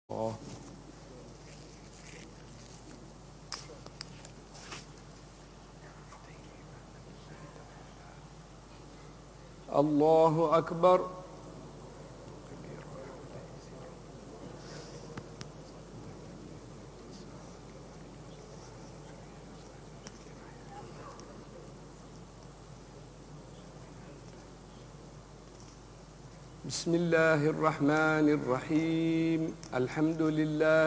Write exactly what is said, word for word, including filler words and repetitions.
الله. الله أكبر. بسم الله الرحمن الرحيم. الحمد لله